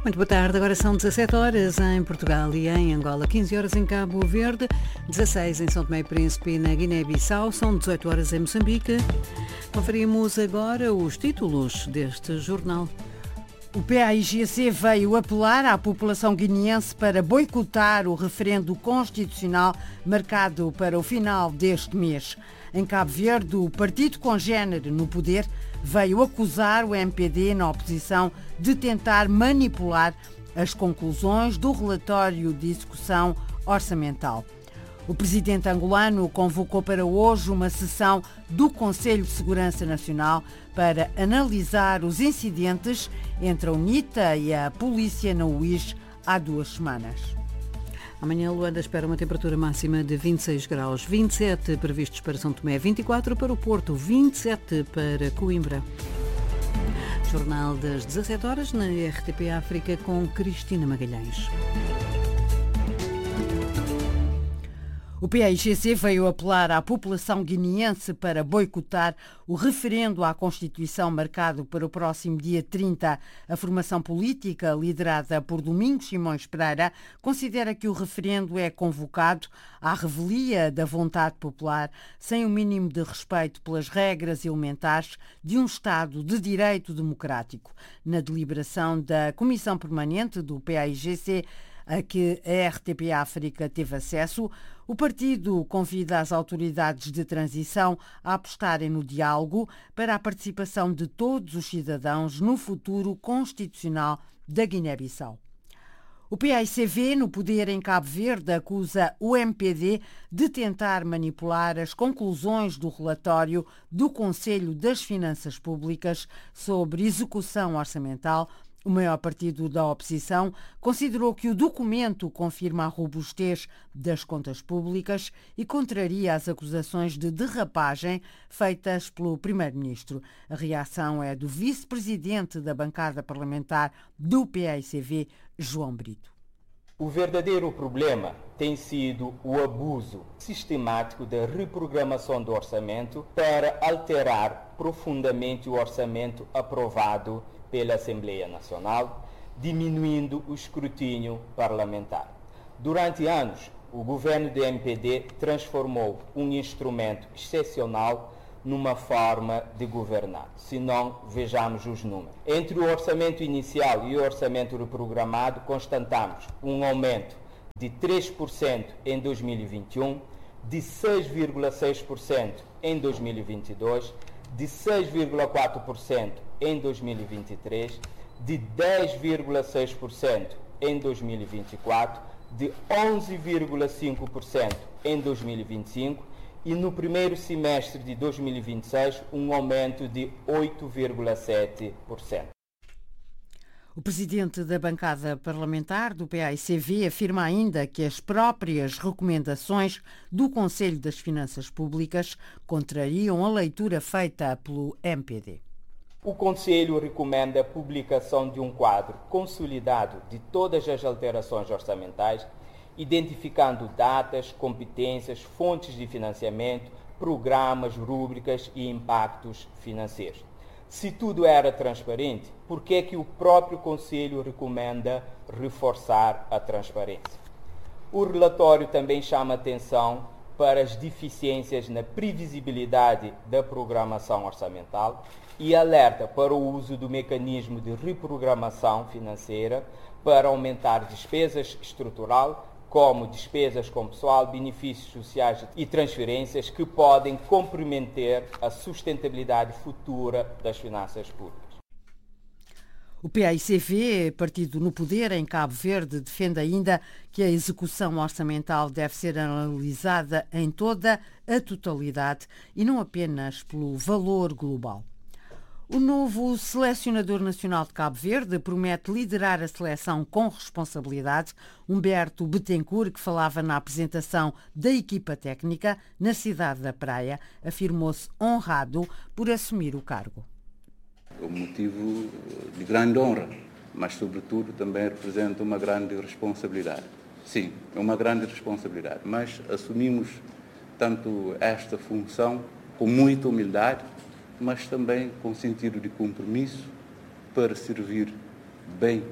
Muito boa tarde, agora são 17 horas em Portugal e em Angola, 15 horas em Cabo Verde, 16 em São Tomé e Príncipe e na Guiné-Bissau, são 18 horas em Moçambique. Conferimos agora os títulos deste jornal. O PAIGC veio apelar à população guineense para boicotar o referendo constitucional marcado para o final deste mês. Em Cabo Verde, o partido congénere no poder veio acusar o MPD na oposição de tentar manipular as conclusões do relatório de execução orçamental. O presidente angolano convocou para hoje uma sessão do Conselho de Segurança Nacional para analisar os incidentes entre a UNITA e a polícia na UIS há 2 semanas. Amanhã Luanda espera uma temperatura máxima de 26 graus, 27 previstos para São Tomé, 24 para o Porto, 27 para Coimbra. Jornal das 17 horas na RTP África com Cristina Magalhães. O PAIGC veio apelar à população guineense para boicotar o referendo à Constituição marcado para o próximo dia 30. A formação política, liderada por Domingos Simões Pereira, considera que o referendo é convocado à revelia da vontade popular, sem o mínimo de respeito pelas regras elementares de um Estado de direito democrático. Na deliberação da Comissão Permanente do PAIGC, a que a RTP África teve acesso, o partido convida as autoridades de transição a apostarem no diálogo para a participação de todos os cidadãos no futuro constitucional da Guiné-Bissau. O PAICV, no poder em Cabo Verde, acusa o MPD de tentar manipular as conclusões do relatório do Conselho das Finanças Públicas sobre execução orçamental. O maior partido da oposição considerou que o documento confirma a robustez das contas públicas e contraria as acusações de derrapagem feitas pelo primeiro-ministro. A reação é do vice-presidente da bancada parlamentar do PAICV, João Brito. O verdadeiro problema tem sido o abuso sistemático da reprogramação do orçamento para alterar profundamente o orçamento aprovado pela Assembleia Nacional, diminuindo o escrutínio parlamentar. Durante anos, o governo do MPD transformou um instrumento excepcional numa forma de governar. Se não, vejamos os números. Entre o orçamento inicial e o orçamento reprogramado, constatamos um aumento de 3% em 2021, de 6,6% em 2022, de 6,4% em 2023, de 10,6% em 2024, de 11,5% em 2025 e no primeiro semestre de 2026 um aumento de 8,7%. O presidente da bancada parlamentar do PAICV afirma ainda que as próprias recomendações do Conselho das Finanças Públicas contrariam a leitura feita pelo MPD. O Conselho recomenda a publicação de um quadro consolidado de todas as alterações orçamentais, identificando datas, competências, fontes de financiamento, programas, rúbricas e impactos financeiros. Se tudo era transparente, por que é que o próprio Conselho recomenda reforçar a transparência? O relatório também chama atenção para as deficiências na previsibilidade da programação orçamental e alerta para o uso do mecanismo de reprogramação financeira para aumentar despesas estrutural, como despesas com pessoal, benefícios sociais e transferências que podem comprometer a sustentabilidade futura das finanças públicas. O PAICV, partido no poder em Cabo Verde, defende ainda que a execução orçamental deve ser analisada em toda a totalidade e não apenas pelo valor global. O novo selecionador nacional de Cabo Verde promete liderar a seleção com responsabilidade. Humberto Betancourt, que falava na apresentação da equipa técnica na cidade da Praia, afirmou-se honrado por assumir o cargo. É um motivo de grande honra, mas sobretudo também representa uma grande responsabilidade. Sim, é uma grande responsabilidade, mas assumimos tanto esta função com muita humildade, mas também com sentido de compromisso para servir bem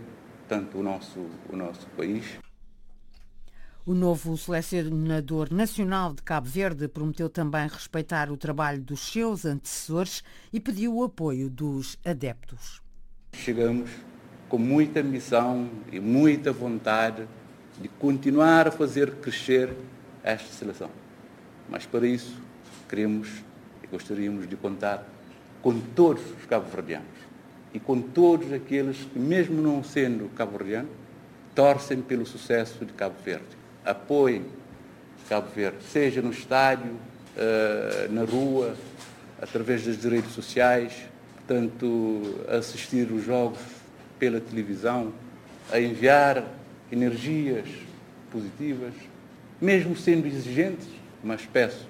portanto, o nosso país. O novo selecionador nacional de Cabo Verde prometeu também respeitar o trabalho dos seus antecessores e pediu o apoio dos adeptos. Chegamos com muita missão e muita vontade de continuar a fazer crescer esta seleção. Mas para isso queremos e gostaríamos de contar com todos os cabo-verdianos e com todos aqueles que, mesmo não sendo cabo-verdianos, torcem pelo sucesso de Cabo Verde. Apoiem Cabo Verde, seja no estádio, na rua, através das redes sociais, portanto, a assistir os jogos pela televisão, a enviar energias positivas, mesmo sendo exigentes, mas peço,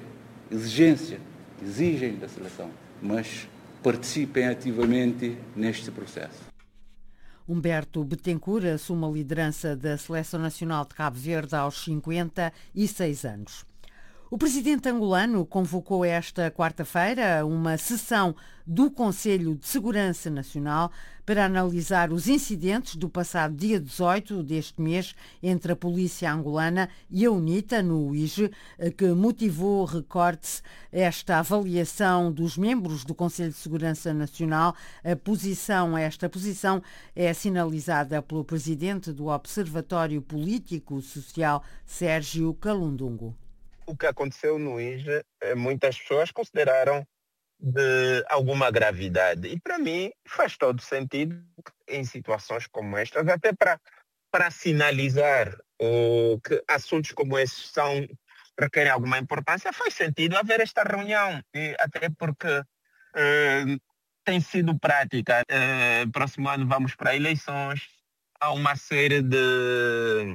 exigem da seleção, mas participem ativamente neste processo. Humberto Betancourt assume a liderança da Seleção Nacional de Cabo Verde aos 56 anos. O presidente angolano convocou esta quarta-feira uma sessão do Conselho de Segurança Nacional para analisar os incidentes do passado dia 18 deste mês entre a polícia angolana e a UNITA, no UIJ, que motivou, recorde-se, esta avaliação dos membros do Conselho de Segurança Nacional. Esta posição é sinalizada pelo presidente do Observatório Político Social, Sérgio Calundungo. O que aconteceu no IJ, muitas pessoas consideraram de alguma gravidade. E para mim faz todo sentido em situações como estas, até para sinalizar que assuntos como esses requerem alguma importância, faz sentido haver esta reunião. E até porque tem sido prática. Próximo ano vamos para eleições. Há uma série de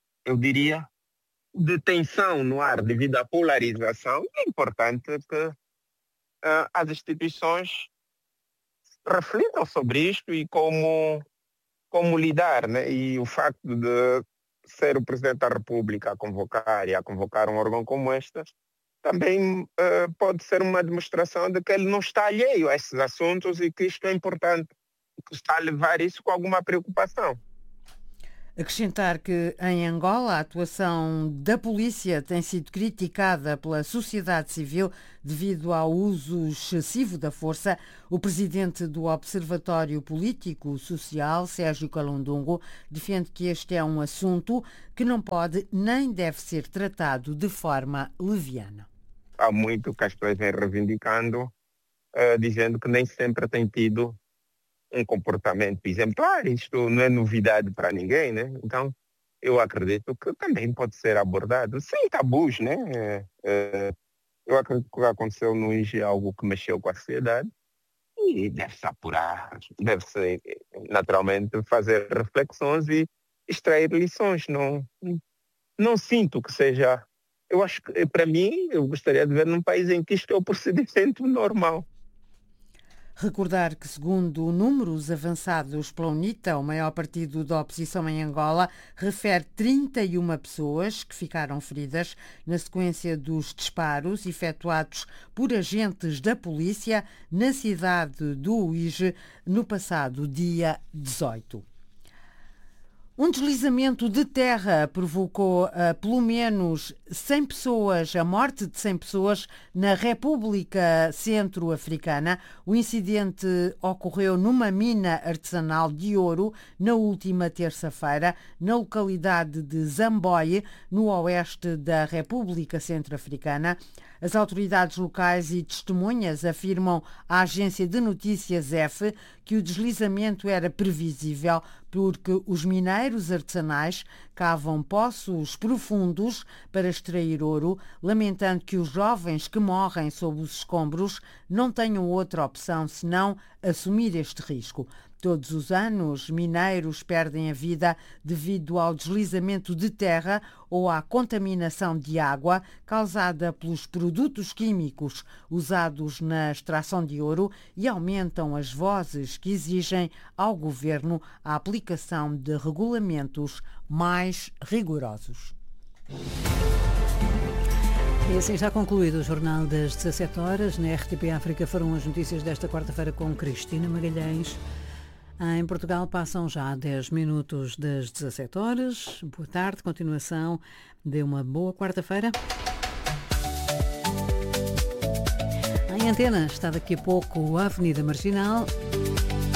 tensão no ar devido à polarização. É importante que as instituições reflitam sobre isto e como lidar, né? E o facto de ser o Presidente da República a convocar um órgão como este também pode ser uma demonstração de que ele não está alheio a esses assuntos e que isto é importante, que está a levar isso com alguma preocupação. Acrescentar que em Angola a atuação da polícia tem sido criticada pela sociedade civil devido ao uso excessivo da força. O presidente do Observatório Político Social, Sérgio Calundungo, defende que este é um assunto que não pode nem deve ser tratado de forma leviana. Há muito que as pessoas vêm reivindicando, dizendo que nem sempre tem tido um comportamento exemplar. Isto não é novidade para ninguém, né? Então, eu acredito que também pode ser abordado sem tabus, né? Eu acredito que o que aconteceu no IJ é algo que mexeu com a sociedade e deve-se apurar, deve-se naturalmente fazer reflexões e extrair lições. Não sinto que seja... Eu acho que, para mim, eu gostaria de ver num país em que isto é o procedimento normal. Recordar que, segundo números avançados pela UNITA, o maior partido da oposição em Angola, refere 31 pessoas que ficaram feridas na sequência dos disparos efetuados por agentes da polícia na cidade do UIJ no passado dia 18. Um deslizamento de terra provocou pelo menos 100 pessoas, a morte de 100 pessoas na República Centro-Africana. O incidente ocorreu numa mina artesanal de ouro na última terça-feira, na localidade de Zamboie, no oeste da República Centro-Africana. As autoridades locais e testemunhas afirmam à agência de notícias F que o deslizamento era previsível porque os mineiros artesanais cavam poços profundos para extrair ouro, lamentando que os jovens que morrem sob os escombros não tenham outra opção senão assumir este risco. Todos os anos, mineiros perdem a vida devido ao deslizamento de terra ou à contaminação de água causada pelos produtos químicos usados na extração de ouro e aumentam as vozes que exigem ao governo a aplicação de regulamentos mais rigorosos. E assim já concluído o Jornal das 17 horas. Na RTP África foram as notícias desta quarta-feira com Cristina Magalhães. Em Portugal passam já 10 minutos das 17 horas. Boa tarde, continuação de uma boa quarta-feira. Em antena está daqui a pouco a Avenida Marginal.